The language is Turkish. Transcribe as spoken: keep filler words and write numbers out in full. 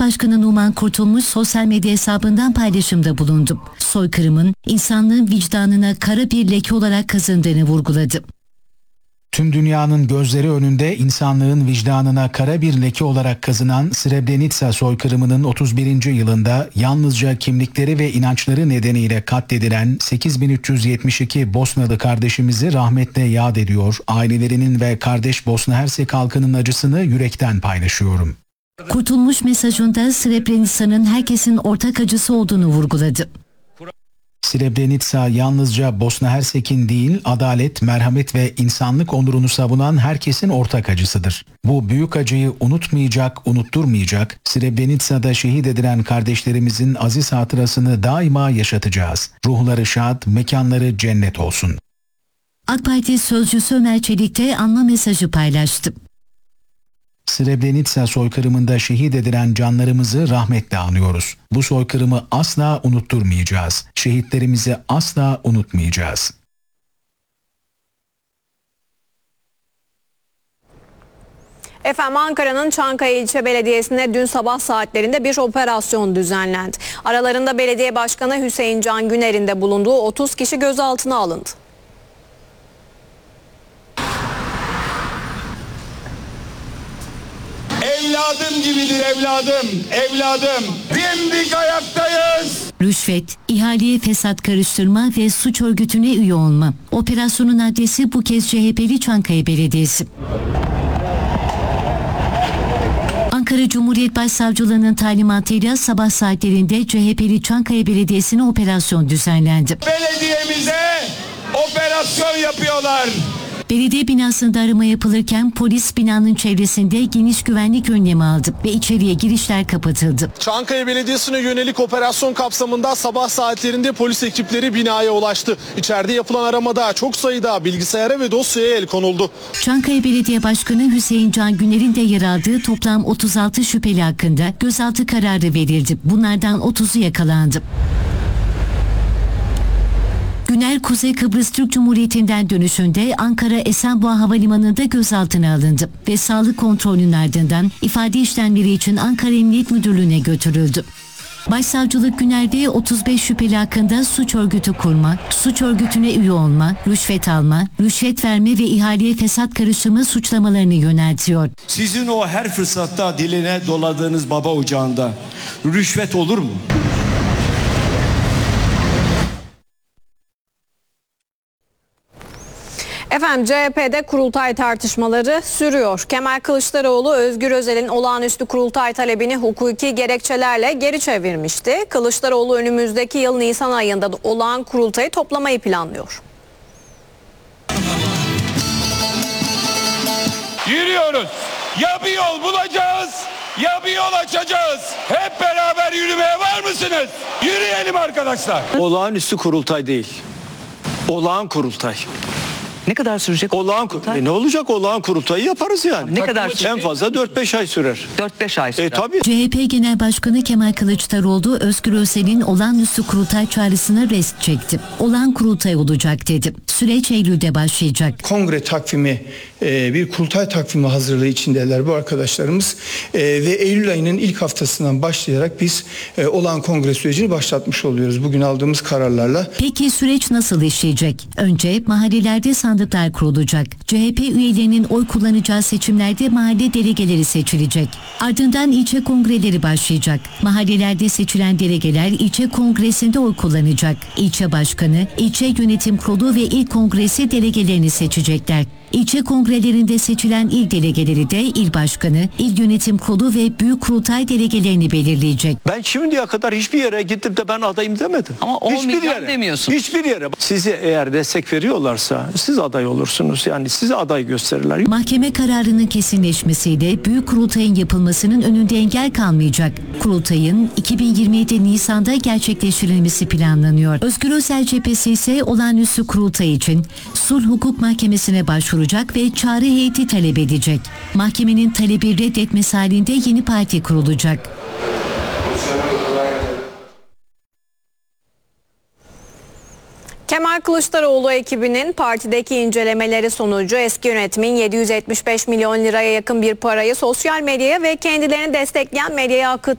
Başkanı Numan Kurtulmuş sosyal medya hesabından paylaşımda bulundu. Soykırımın insanlığın vicdanına kara bir leke olarak kazındığını vurguladı. Tüm dünyanın gözleri önünde insanlığın vicdanına kara bir leke olarak kazınan Srebrenica soykırımının otuz birinci yılında yalnızca kimlikleri ve inançları nedeniyle katledilen sekiz bin üç yüz yetmiş iki Bosnalı kardeşimizi rahmetle yad ediyor, ailelerinin ve kardeş Bosna Hersek halkının acısını yürekten paylaşıyorum. Kurtulmuş mesajında Srebrenica'nın herkesin ortak acısı olduğunu vurguladı. Srebrenica yalnızca Bosna Hersek'in değil, adalet, merhamet ve insanlık onurunu savunan herkesin ortak acısıdır. Bu büyük acıyı unutmayacak, unutturmayacak, Srebrenica'da şehit edilen kardeşlerimizin aziz hatırasını daima yaşatacağız. Ruhları şad, mekanları cennet olsun. AK Parti sözcüsü Ömer Çelik de anma mesajı paylaştı. Srebrenica soykırımında şehit edilen canlarımızı rahmetle anıyoruz. Bu soykırımı asla unutturmayacağız. Şehitlerimizi asla unutmayacağız. Efendim, Ankara'nın Çankaya İlçe Belediyesi'nde dün sabah saatlerinde bir operasyon düzenlendi. Aralarında Belediye Başkanı Hüseyin Can Güner'in de bulunduğu otuz kişi gözaltına alındı. Evladım gibidir evladım, evladım. Dimdik ayaktayız. Rüşvet, ihaleye fesat karıştırma ve suç örgütüne üye olma. Operasyonun adresi bu kez C H P'li Çankaya Belediyesi. Ankara Cumhuriyet Başsavcılığı'nın talimatıyla sabah saatlerinde C H P'li Çankaya Belediyesi'ne operasyon düzenlendi. Belediyemize operasyon yapıyorlar. Belediye binasında arama yapılırken polis binanın çevresinde geniş güvenlik önlemi aldı ve içeriye girişler kapatıldı. Çankaya Belediyesi'ne yönelik operasyon kapsamında sabah saatlerinde polis ekipleri binaya ulaştı. İçeride yapılan aramada çok sayıda bilgisayara ve dosyaya el konuldu. Çankaya Belediye Başkanı Hüseyin Can Güner'in de yer aldığı toplam otuz altı şüpheli hakkında gözaltı kararı verildi. Bunlardan otuzu yakalandı. Güner, Kuzey Kıbrıs Türk Cumhuriyeti'nden dönüşünde Ankara Esenboğa Havalimanı'nda gözaltına alındı ve sağlık kontrolünün ardından ifade işlemleri için Ankara Emniyet Müdürlüğü'ne götürüldü. Başsavcılık Güner'de otuz beş şüpheli hakkında suç örgütü kurma, suç örgütüne üye olma, rüşvet alma, rüşvet verme ve ihaleye fesat karıştırma suçlamalarını yöneltiyor. Sizin o her fırsatta diline doladığınız baba ocağında rüşvet olur mu? Efendim, C H P'de kurultay tartışmaları sürüyor. Kemal Kılıçdaroğlu Özgür Özel'in olağanüstü kurultay talebini hukuki gerekçelerle geri çevirmişti. Kılıçdaroğlu önümüzdeki yıl Nisan ayında olağan kurultayı toplamayı planlıyor. Yürüyoruz. Ya bir yol bulacağız, ya bir yol açacağız. Hep beraber yürümeye var mısınız? Yürüyelim arkadaşlar. Olağanüstü kurultay değil. Olağan kurultay. Ne kadar sürecek? Olağan kurultay. E ne olacak? Olağan kurultayı yaparız yani. Ne kadar sürecek? En fazla dört beş ay sürer. dört beş ay sürer. E tabii. C H P Genel Başkanı Kemal Kılıçdaroğlu Özgür Özel'in olağanüstü kurultay çağrısına rest çekti. Olağan kurultay olacak dedi. Süreç Eylül'de başlayacak. Kongre takvimi, e, bir kurultay takvimi hazırlığı içindeler bu arkadaşlarımız e, ve Eylül ayının ilk haftasından başlayarak biz e, olağan kongre sürecini başlatmış oluyoruz bugün aldığımız kararlarla. Peki süreç nasıl işleyecek? Önce mahallelerde sandıklar kurulacak. C H P üyelerinin oy kullanacağı seçimlerde mahalle delegeleri seçilecek. Ardından ilçe kongreleri başlayacak. Mahallelerde seçilen delegeler ilçe kongresinde oy kullanacak. İlçe başkanı, ilçe yönetim kurulu ve il kongresi delegelerini seçecekler. İlçe kongrelerinde seçilen il delegeleri de il başkanı, il yönetim kurulu ve büyük kurultay delegelerini belirleyecek. Ben şimdiye kadar hiçbir yere gittim de ben adayım demedim. Ama olmayacak demiyorsun. Hiçbir yere. Size eğer destek veriyorlarsa siz aday olursunuz. Yani size aday gösterirler. Mahkeme kararının kesinleşmesiyle büyük kurultayın yapılmasının önünde engel kalmayacak. Kurultayın iki bin yirmi yedi Nisan'da gerçekleştirilmesi planlanıyor. Özgür Özel cephesi ise olağanüstü kurultay için Sulh Hukuk Mahkemesi'ne başvuracak ve çağrı heyeti talep edecek. Mahkemenin talebi reddetmesi halinde yeni parti kurulacak. Kemal Kılıçdaroğlu ekibinin partideki incelemeleri sonucu eski yönetimin yedi yüz yetmiş beş milyon liraya yakın bir parayı sosyal medyaya ve kendilerini destekleyen medyaya akıttı.